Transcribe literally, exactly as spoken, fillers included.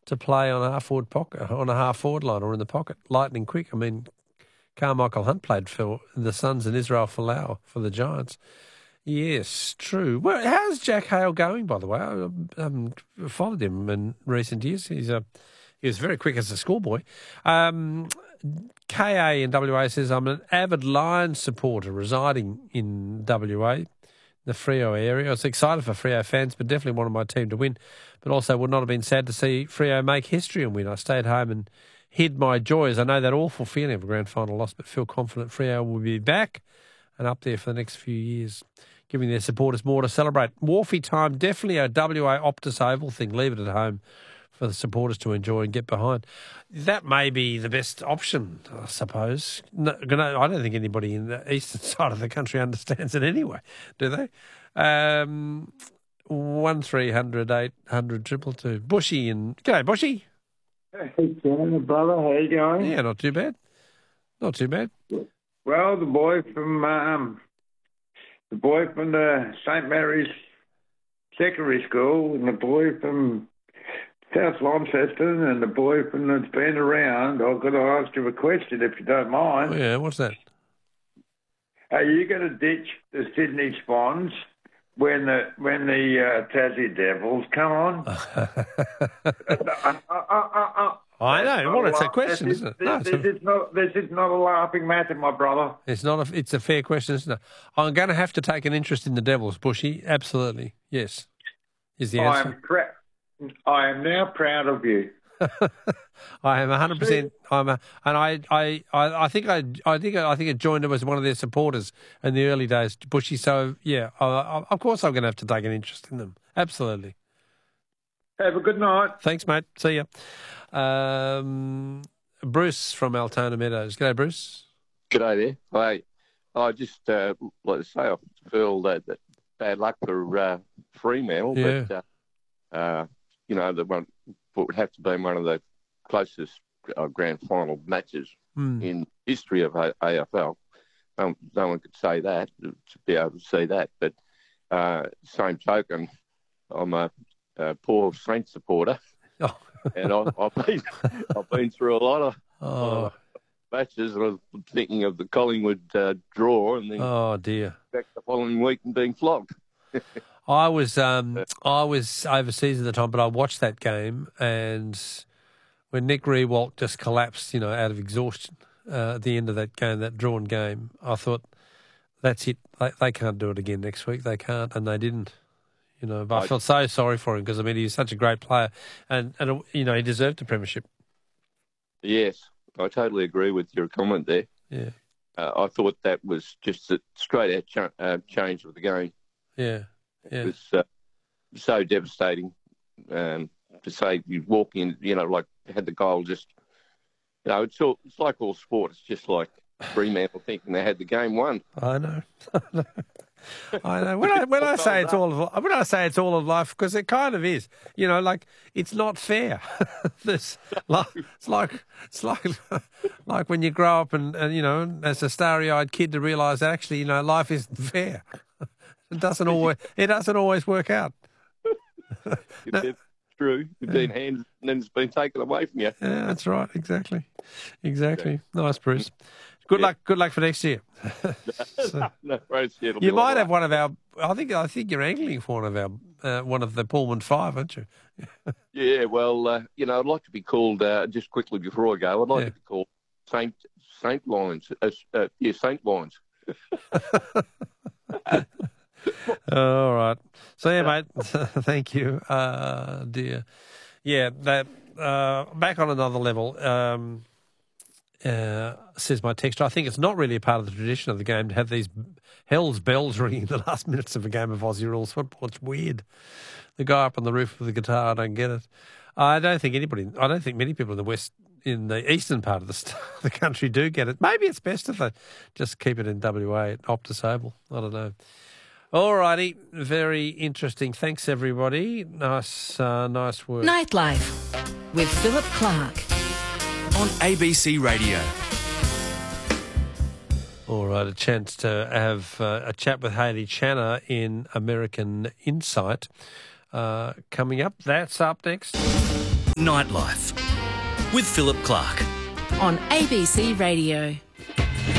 to play on a half forward pocket, on a half forward line or in the pocket, lightning quick. I mean, Carmichael Hunt played for the Suns and Israel Folau for the Giants. Yes, true. Well, how's Jack Hale going, by the way? I haven't followed him in recent years. He's a he was very quick as a schoolboy. Um, K A in W A says, I'm an avid Lions supporter residing in W A, the Freo area. I was excited for Freo fans, but definitely wanted my team to win. But also would not have been sad to see Freo make history and win. I stayed home and hid my joys. I know that awful feeling of a grand final loss, but feel confident Freo will be back and up there for the next few years, giving their supporters more to celebrate. Wharfie time, definitely a W A Optus Oval thing. Leave it at home for the supporters to enjoy and get behind. That may be the best option, I suppose. No, I don't think anybody in the eastern side of the country understands it anyway, do they? Um, one three hundred eight hundred triple two. Bushy and g'day, Bushy. Hey, Ken, brother, how you going? Yeah, not too bad. Not too bad. Well, the boy from um, the boy from the Saint Mary's Secondary School, and the boy from South Launceston, and the boy from that's been around. I've got to ask you a question, if you don't mind. Oh, yeah, what's that? Are you going to ditch the Sydney Swans when the when the uh, Tassie Devils come on? uh, uh, uh, uh, uh. I know. Well, it's a question, this isn't it? This, No, this, a, is not, this is not a laughing matter, my brother. It's not. A, it's a fair question, isn't it? I'm going to have to take an interest in the Devils, Bushy. Absolutely, yes. Is the answer? I am pr- I am now proud of you. I am one hundred percent. I'm a, and I, I, I, I think I, I think I think I joined them as one of their supporters in the early days, Bushy. So yeah, I, I, of course I'm going to have to take an interest in them. Absolutely. Have a good night. Thanks, mate. See ya. Um, Bruce from Altona Meadows. G'day, Bruce. G'day there. I, I just uh, like to say I feel that, that bad luck for uh, Fremantle, yeah. but uh, uh, you know the one would have to be one of the closest uh, grand final matches mm. in history of A F L. Um, no one could say that to be able to see that, but uh, same token, I'm a, a poor Saints supporter. Oh. And I, I've been I've been through a lot of, oh. lot of matches, and I was thinking of the Collingwood uh, draw, and then oh dear, back the following week and being flogged. I was um, I was overseas at the time, but I watched that game, and when Nick Rewalt just collapsed, you know, out of exhaustion uh, at the end of that game, that drawn game, I thought, that's it. They, they can't do it again next week. They can't, and they didn't. You know, but I, I felt so sorry for him because, I mean, he's such a great player and, and you know, he deserved a premiership. Yes, I totally agree with your comment there. Yeah. Uh, I thought that was just a straight out ch- uh, change of the game. Yeah, yeah. It was uh, so devastating um, to say you walk in, you know, like had the goal just, you know, it's, all, it's like all sport. It's just like Fremantle thinking they had the game won. I know. I know. I know. When I when I say it's all of when I say it's all of life, because it kind of is. You know, like it's not fair. This, like, it's like it's like like when you grow up and, and you know, as a starry-eyed kid, to realise that actually, you know, life isn't fair. It doesn't always it doesn't always work out. It's true. It's been handed and then it's been taken away from you. Yeah, that's right. Exactly. Exactly. Nice, Bruce. Good yeah. luck. Good luck for next year. So, no, right, you might have one of our. I think. I think you're angling for one of our. Uh, one of the Pullman Five, aren't you? Yeah. Well, uh, you know, I'd like to be called. Uh, just quickly before I go, I'd like yeah. to be called Saint Saint Lions. Uh, uh, yeah, Saint Lions. All right. So yeah, mate. Thank you, uh, dear. Yeah. That. Uh, back on another level. Um, Uh, says my texter, I think it's not really a part of the tradition of the game to have these hell's bells ringing in the last minutes of a game of Aussie rules football. It's weird. The guy up on the roof with the guitar, I don't get it. I don't think anybody, I don't think many people in the west, in the eastern part of the, st- the country do get it. Maybe it's best if they just keep it in W A at Optus Oval. I don't know. All righty. Very interesting. Thanks, everybody. Nice, uh, nice work. Nightlife with Philip Clark. On A B C Radio. All right, a chance to have uh, a chat with Hayley Channer in American Insight uh, coming up. That's up next. Nightlife with Philip Clark. On A B C Radio.